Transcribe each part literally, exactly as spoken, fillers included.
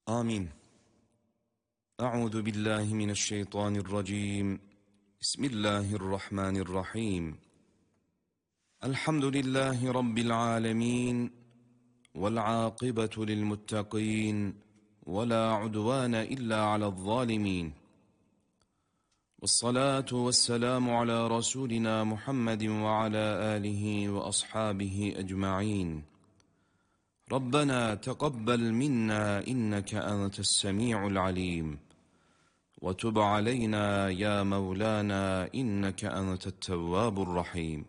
آمين. أعوذ بالله من الشيطان الرجيم. بسم الله الرحمن الرحيم. الحمد لله رب العالمين، والعاقبة للمتقين، ولا عدوان إلا على الظالمين، والصلاة والسلام على رسولنا محمد وعلى آله وأصحابه أجمعين. ربنا تقبل منا إنك أنت السميع العليم، وتب علينا يا مولانا إنك أنت التواب الرحيم،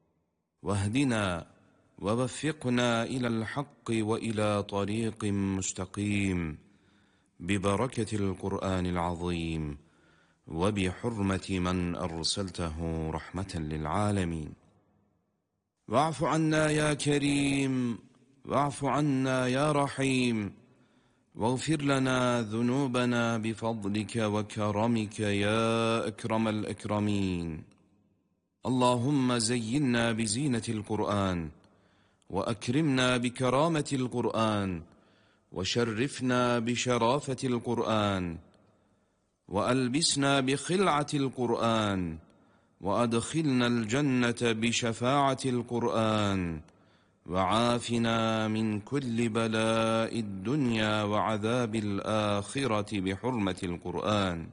واهدنا ووفقنا إلى الحق وإلى طريق مستقيم ببركة القرآن العظيم وبحرمة من أرسلته رحمة للعالمين. واعف عنا يا كريم، واعف عنا يا رحيم، واغفر لنا ذنوبنا بفضلك وكرمك يا أكرم الأكرمين. اللهم زينا بزينة القرآن، وأكرمنا بكرامة القرآن، وشرفنا بشرافة القرآن، وألبسنا بخلعة القرآن، وأدخلنا الجنة بشفاعة القرآن، وعافنا من كل بلاء الدنيا وعذاب الآخرة بحرمة القرآن.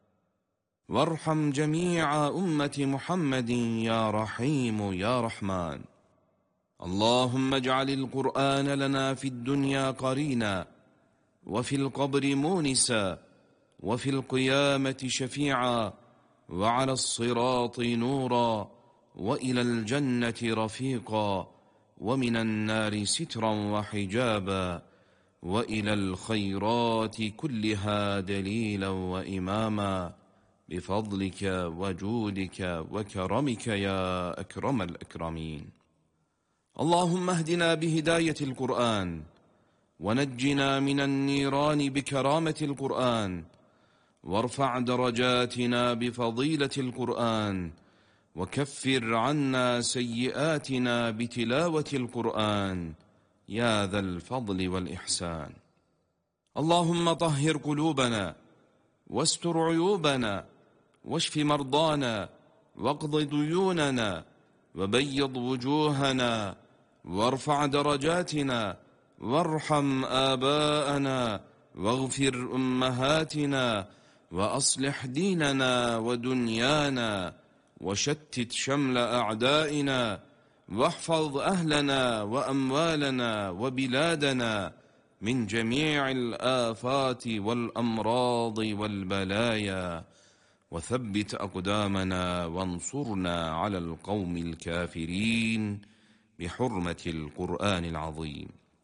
وارحم جميع أمة محمد يا رحيم يا رحمن. اللهم اجعل القرآن لنا في الدنيا قرينا، وفي القبر مونسا، وفي القيامة شفيعا، وعلى الصراط نورا، وإلى الجنة رفيقا، ومن النار سترا وحجابا، وإلى الخيرات كلها دليلا وإماما بفضلك وجودك وكرمك يا أكرم الأكرمين. اللهم اهدنا بهداية القرآن، ونجنا من النيران بكرامة القرآن، وارفع درجاتنا بفضيلة القرآن، وكفر عنا سيئاتنا بتلاوة القرآن يا ذا الفضل والإحسان. اللهم طهر قلوبنا، واستر عيوبنا، واشف مرضانا، واقض ديوننا، وبيض وجوهنا، وارفع درجاتنا، وارحم آباءنا، واغفر أمهاتنا، وأصلح ديننا ودنيانا، وشتت شمل أعدائنا، واحفظ أهلنا وأموالنا وبلادنا من جميع الآفات والأمراض والبلايا، وثبت أقدامنا وانصرنا على القوم الكافرين بحرمة القرآن العظيم.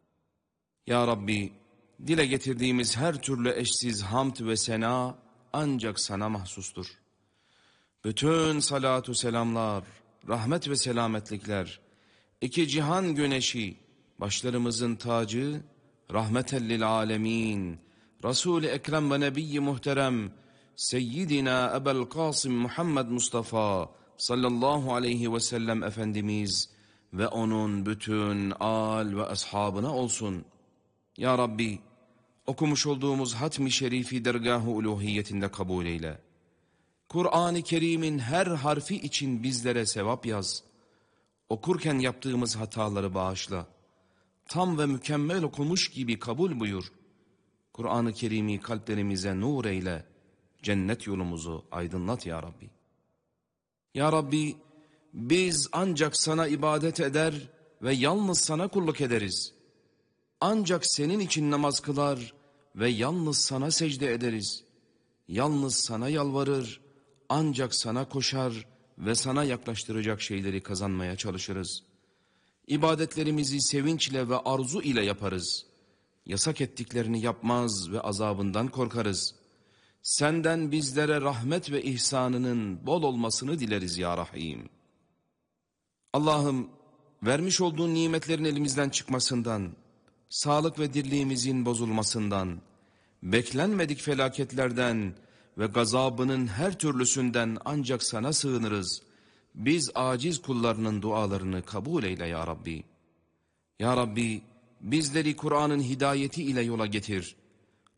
Ya Rabbi, dile getirdiğimiz her türlü eşsiz hamd ve sena ancak sana mahsustur. Bütün salatu selamlar, rahmet ve selametlikler, iki cihan güneşi, başlarımızın tacı, rahmeten lil alemin, Resul-i Ekrem ve Nebi-i Muhterem, Seyyidina Ebel Kasım Muhammed Mustafa sallallahu aleyhi ve sellem Efendimiz ve onun bütün al ve ashabına olsun. Ya Rabbi, okumuş olduğumuz hatmi şerifi dergâh-ı uluhiyetinde kabul eyle. Kur'an-ı Kerim'in her harfi için bizlere sevap yaz. Okurken yaptığımız hataları bağışla. Tam ve mükemmel okumuş gibi kabul buyur. Kur'an-ı Kerim'i kalplerimize nur eyle. Cennet yolumuzu aydınlat ya Rabbi. Ya Rabbi, biz ancak sana ibadet eder ve yalnız sana kulluk ederiz. Ancak senin için namaz kılar ve yalnız sana secde ederiz. Yalnız sana yalvarır, ancak sana koşar ve sana yaklaştıracak şeyleri kazanmaya çalışırız. İbadetlerimizi sevinçle ve arzu ile yaparız. Yasak ettiklerini yapmaz ve azabından korkarız. Senden bizlere rahmet ve ihsanının bol olmasını dileriz ya Rahim. Allah'ım, vermiş olduğun nimetlerin elimizden çıkmasından, sağlık ve dirliğimizin bozulmasından, beklenmedik felaketlerden ve gazabının her türlüsünden ancak sana sığınırız. Biz aciz kullarının dualarını kabul eyle ya Rabbi. Ya Rabbi, bizleri Kur'an'ın hidayeti ile yola getir.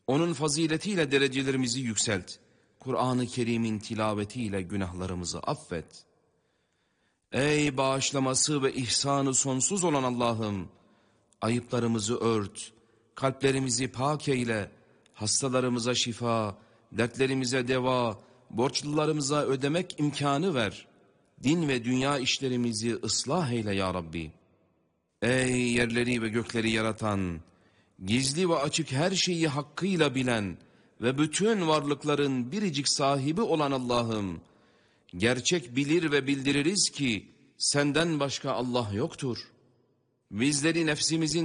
Onun faziletiyle derecelerimizi yükselt. Kur'an-ı Kerim'in tilavetiyle günahlarımızı affet. Ey bağışlaması ve ihsanı sonsuz olan Allah'ım, ayıplarımızı ört, kalplerimizi pak eyle, hastalarımıza şifa, dertlerimize deva, borçlularımıza ödemek imkanı ver. Din ve dünya işlerimizi ıslah eyle ya Rabbi. Ey yerleri ve gökleri yaratan, gizli ve açık her şeyi hakkıyla bilen ve bütün varlıkların biricik sahibi olan Allah'ım, gerçek bilir ve bildiririz ki senden başka Allah yoktur. Bizleri nefsimizin